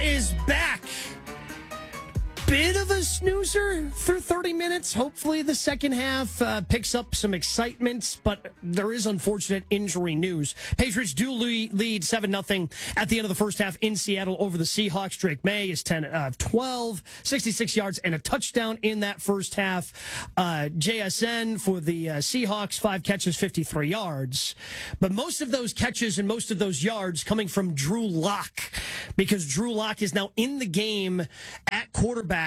is back. Bit of a snoozer for 30 minutes. Hopefully the second half picks up some excitement, but there is unfortunate injury news. Patriots do lead 7-0 at the end of the first half in Seattle over the Seahawks. Drake May is 10 of 12, 66 yards and a touchdown in that first half. JSN for the Seahawks, 5 catches, 53 yards. But most of those catches and most of those yards coming from Drew Lock, because Drew Lock is now in the game at quarterback.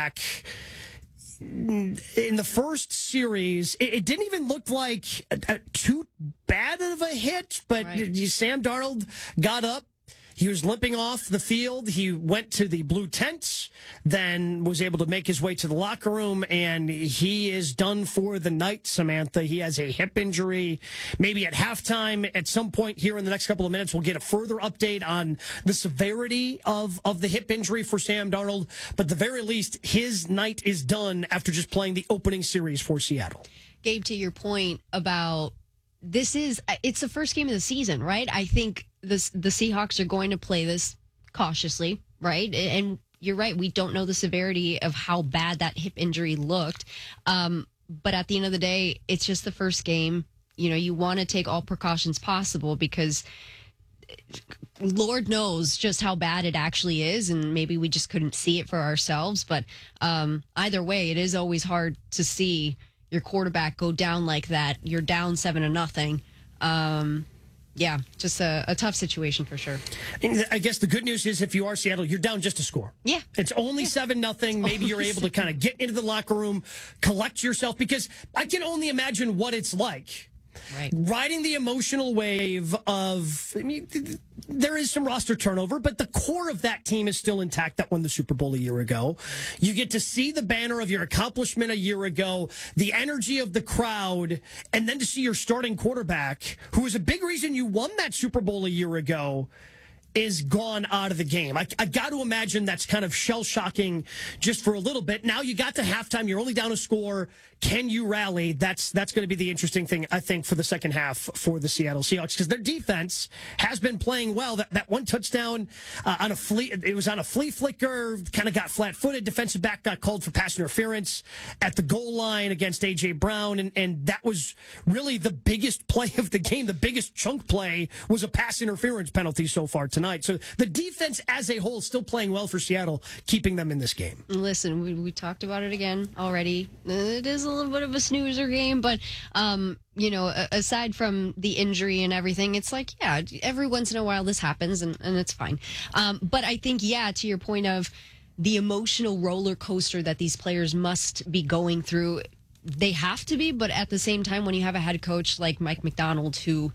In the first series, it didn't even look like too bad of a hit, but right. Sam Darnold got up. He was limping off the field. He went to the blue tent, then was able to make his way to the locker room, and he is done for the night, Samantha. He has a hip injury. Maybe at halftime, at some point here in the next couple of minutes, we'll get a further update on the severity of the hip injury for Sam Darnold. But at the very least, his night is done after just playing the opening series for Seattle. Gabe, to your point about it's the first game of the season, right? I think the Seahawks are going to play this cautiously, right? And you're right. We don't know the severity of how bad that hip injury looked. But at the end of the day, it's just the first game. You know, you want to take all precautions possible because Lord knows just how bad it actually is. And maybe we just couldn't see it for ourselves. But either way, it is always hard to see your quarterback go down like that. You're down 7-0. Yeah, just a tough situation for sure. I guess the good news is if you are Seattle, you're down just a score. Yeah. It's only 7-0. Maybe you're able to kind of get into the locker room, collect yourself, because I can only imagine what it's like. Right. Riding the emotional wave of, there is some roster turnover, but the core of that team is still intact that won the Super Bowl a year ago. You get to see the banner of your accomplishment a year ago, the energy of the crowd, and then to see your starting quarterback, who is a big reason you won that Super Bowl a year ago, is gone out of the game. I got to imagine that's kind of shell-shocking just for a little bit. Now you got to halftime. You're only down a score. Can you rally? That's going to be the interesting thing, I think, for the second half for the Seattle Seahawks, because their defense has been playing well. That one touchdown on a flea, it was on a flea flicker, kind of got flat-footed. Defensive back got called for pass interference at the goal line against A.J. Brown, and that was really the biggest play of the game. The biggest chunk play was a pass interference penalty so far tonight. So the defense as a whole is still playing well for Seattle, keeping them in this game. Listen, we talked about it again already. It is a little bit of a snoozer game, but aside from the injury and everything, it's like, yeah, every once in a while this happens, and it's fine. But I think, yeah, to your point of the emotional roller coaster that these players must be going through, they have to be, but at the same time, when you have a head coach like Mike Macdonald who,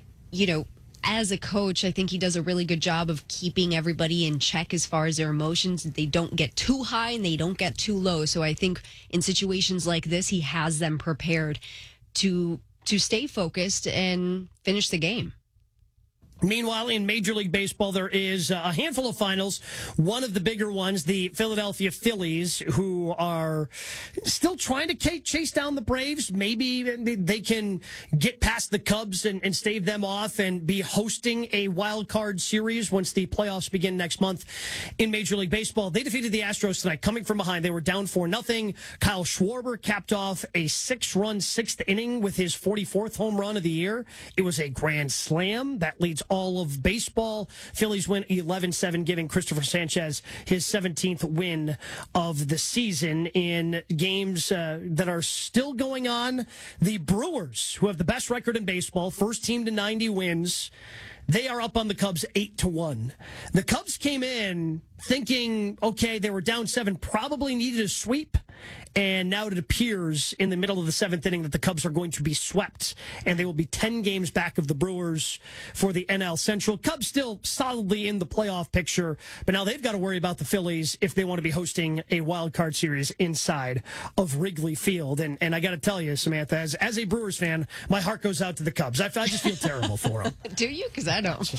as a coach, I think he does a really good job of keeping everybody in check as far as their emotions. They don't get too high and they don't get too low. So I think in situations like this, he has them prepared to stay focused and finish the game. Meanwhile, in Major League Baseball, there is a handful of finals. One of the bigger ones, the Philadelphia Phillies, who are still trying to chase down the Braves. Maybe they can get past the Cubs and stave them off and be hosting a wild card series once the playoffs begin next month in Major League Baseball. They defeated the Astros tonight, coming from behind. They were down 4-0. Kyle Schwarber capped off a 6-run sixth inning with his 44th home run of the year. It was a grand slam that leads all of baseball. Phillies win 11-7, giving Christopher Sanchez his 17th win of the season. In games that are still going on, the Brewers, who have the best record in baseball, first team to 90 wins, they are up on the Cubs 8-1. The Cubs came in thinking, okay, they were down 7, probably needed a sweep, and now it appears in the middle of the 7th inning that the Cubs are going to be swept, and they will be 10 games back of the Brewers for the NL Central. Cubs still solidly in the playoff picture, but now they've got to worry about the Phillies if they want to be hosting a wild card series inside of Wrigley Field. And I got to tell you, Samantha, as a Brewers fan, my heart goes out to the Cubs. I just feel terrible for them. Do you? Because I don't.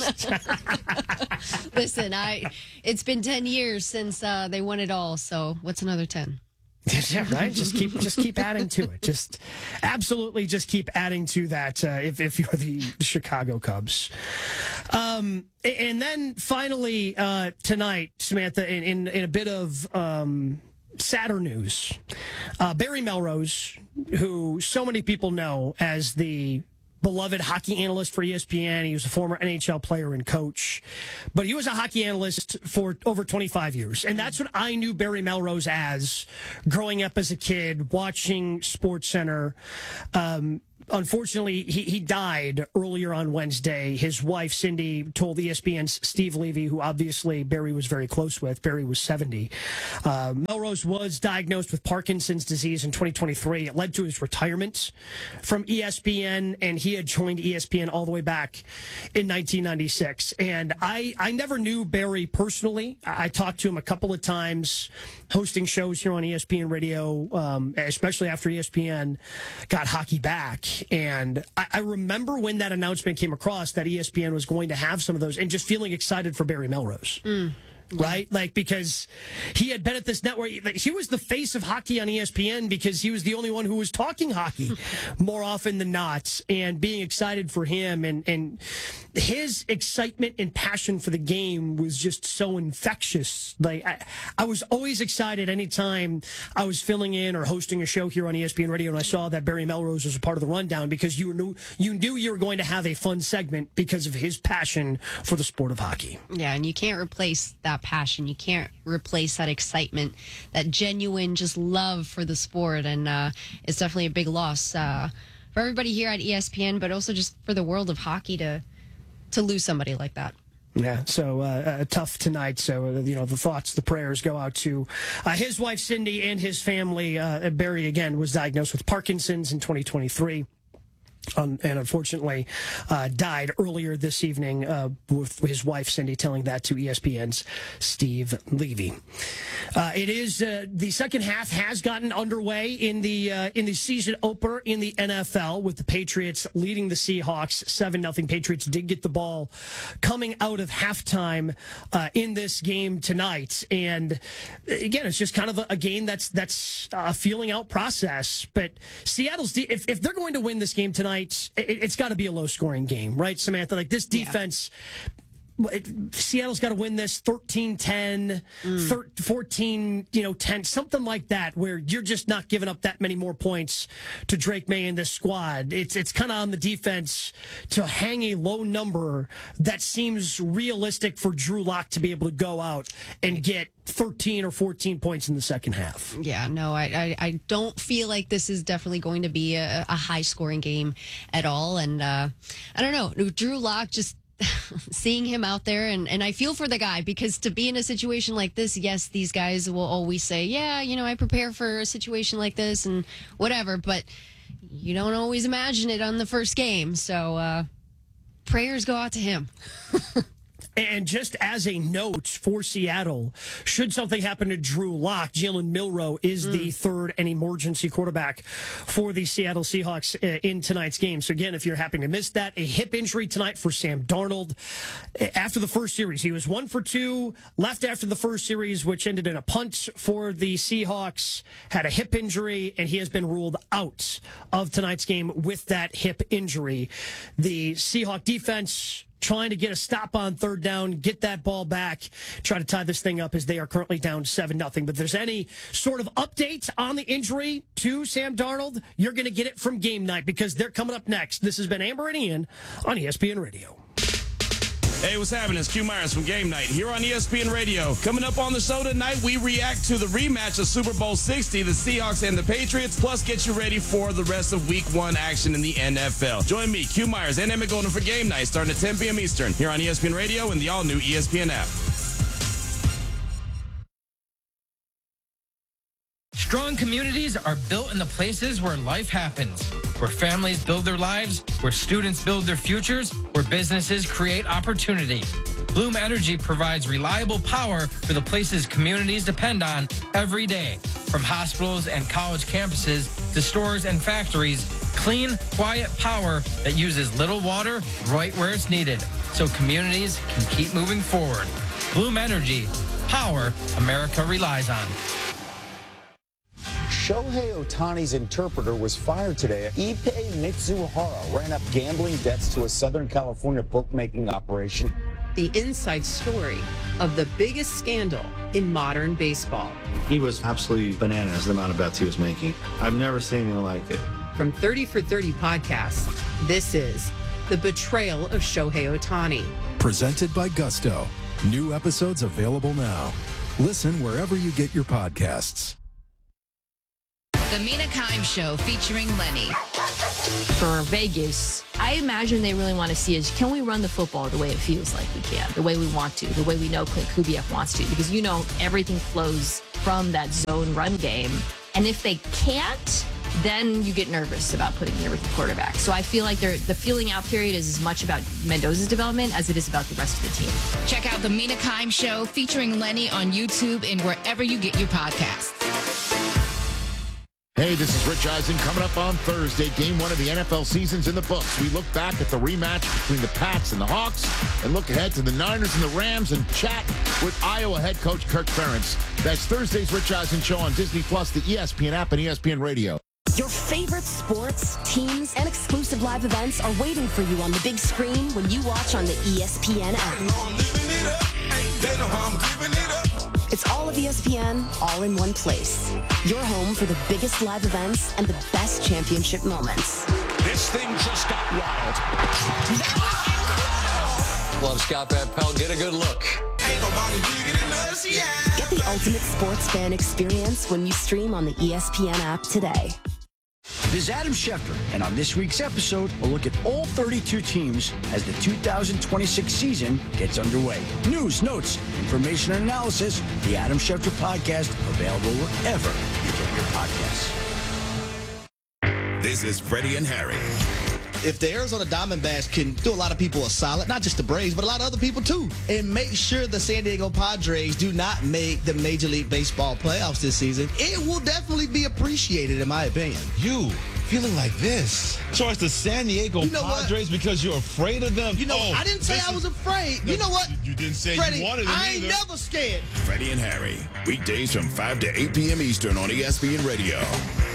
Listen, it's been 10 years since they won it all, so what's another 10? Yeah, right. Just keep adding to it. Just absolutely just keep adding to that. If you're the Chicago Cubs, and then finally tonight, Samantha, in a bit of sadder news, Barry Melrose, who so many people know as the beloved hockey analyst for ESPN. He was a former NHL player and coach, but he was a hockey analyst for over 25 years. And that's what I knew Barry Melrose as growing up as a kid, watching SportsCenter. Unfortunately, he died earlier on Wednesday. His wife, Cindy, told ESPN's Steve Levy, who obviously Barry was very close with. Barry was 70. Melrose was diagnosed with Parkinson's disease in 2023. It led to his retirement from ESPN, and he had joined ESPN all the way back in 1996. And I never knew Barry personally. I talked to him a couple of times hosting shows here on ESPN Radio, especially after ESPN got hockey back. And I remember when that announcement came across that ESPN was going to have some of those and just feeling excited for Barry Melrose. Right? Like, because he had been at this network. He was the face of hockey on ESPN because he was the only one who was talking hockey more often than not, and being excited for him. And his excitement and passion for the game was just so infectious. Like, I was always excited anytime I was filling in or hosting a show here on ESPN Radio and I saw that Barry Melrose was a part of the rundown, because you knew you were going to have a fun segment because of his passion for the sport of hockey. Yeah, and you can't replace that passion. You can't replace that excitement, that genuine just love for the sport. And it's definitely a big loss for everybody here at ESPN, but also just for the world of hockey to lose somebody like that. Yeah, so tough tonight. So, the thoughts, the prayers go out to his wife, Cindy, and his family. Barry, again, was diagnosed with Parkinson's in 2023. And unfortunately died earlier this evening, with his wife, Cindy, telling that to ESPN's Steve Levy. It is the second half has gotten underway in the season opener in the NFL, with the Patriots leading the Seahawks 7-0. Patriots did get the ball coming out of halftime in this game tonight. And again, it's just kind of a game that's a feeling out process. But Seattle's, if they're going to win this game tonight, it's got to be a low-scoring game, right, Samantha? Like, this defense, Seattle's got to win this 13-10, 14-10, something like that, where you're just not giving up that many more points to Drake May and this squad. It's kind of on the defense to hang a low number that seems realistic for Drew Lock to be able to go out and get 13 or 14 points in the second half. Yeah, no, I don't feel like this is definitely going to be a high-scoring game at all. And I don't know, Drew Lock, just seeing him out there, and I feel for the guy, because to be in a situation like this, yes, these guys will always say, yeah, I prepare for a situation like this and whatever, but you don't always imagine it on the first game. So prayers go out to him. And just as a note for Seattle, should something happen to Drew Lock, Jalen Milroe is the third and emergency quarterback for the Seattle Seahawks in tonight's game. So again, if you're happy to miss that, a hip injury tonight for Sam Darnold. After the first series, he was 1 for 2, left after the first series, which ended in a punt for the Seahawks, had a hip injury, and he has been ruled out of tonight's game with that hip injury. The Seahawk defense trying to get a stop on third down, get that ball back, try to tie this thing up, as they are currently down 7-0. But if there's any sort of update on the injury to Sam Darnold, you're going to get it from Game Night, because they're coming up next. This has been Amber and Ian on ESPN Radio. Hey, what's happening? It's Q Myers from Game Night here on ESPN Radio. Coming up on the show tonight, we react to the rematch of Super Bowl 60, the Seahawks and the Patriots, plus get you ready for the rest of Week 1 action in the NFL. Join me, Q Myers, and Emmett Golden for Game Night, starting at 10 p.m. Eastern, here on ESPN Radio and the all-new ESPN app. Strong communities are built in the places where life happens, where families build their lives, where students build their futures, where businesses create opportunity. Bloom Energy provides reliable power for the places communities depend on every day. From hospitals and college campuses to stores and factories, clean, quiet power that uses little water right where it's needed, so communities can keep moving forward. Bloom Energy, power America relies on. Shohei Ohtani's interpreter was fired today. Ippei Mitsuhara ran up gambling debts to a Southern California bookmaking operation. The inside story of the biggest scandal in modern baseball. He was absolutely bananas, the amount of bets he was making. I've never seen anything like it. From 30 for 30 podcasts, this is The Betrayal of Shohei Ohtani. Presented by Gusto. New episodes available now. Listen wherever you get your podcasts. The Mina Kimes Show featuring Lenny. For Vegas, I imagine they really want to see is, can we run the football the way it feels like we can, the way we want to, the way we know Clint Kubiak wants to, because everything flows from that zone run game. And if they can't, then you get nervous about putting your rookie quarterback. So I feel like the feeling out period is as much about Mendoza's development as it is about the rest of the team. Check out The Mina Kimes Show featuring Lenny on YouTube and wherever you get your podcasts. Hey, this is Rich Eisen. Coming up on Thursday, game 1 of the NFL season's in the books. We look back at the rematch between the Pats and the Hawks and look ahead to the Niners and the Rams and chat with Iowa head coach Kirk Ferentz. That's Thursday's Rich Eisen Show on Disney+, the ESPN app, and ESPN Radio. Your favorite sports, teams, and exclusive live events are waiting for you on the big screen when you watch on the ESPN app. It's all of ESPN, all in one place. Your home for the biggest live events and the best championship moments. This thing just got wild. Love Scott Van Pelt. Get a good look. Ain't nobody bigger than us, yeah. Get the ultimate sports fan experience when you stream on the ESPN app today. This is Adam Schefter, and on this week's episode, we'll look at all 32 teams as the 2026 season gets underway. News, notes, information, and analysis. The Adam Schefter Podcast, available wherever you get your podcasts. This is Freddie and Harry. If the Arizona Diamondbacks can do a lot of people a solid, not just the Braves, but a lot of other people too, and make sure the San Diego Padres do not make the Major League Baseball playoffs this season, it will definitely be appreciated, in my opinion. You feeling like this? So it's the San Diego Padres because you're afraid of them? I didn't say I was afraid. You know what? You didn't say Freddie, you wanted them I ain't either. never scared. Freddie and Harry, weekdays from 5 to 8 p.m. Eastern on ESPN Radio.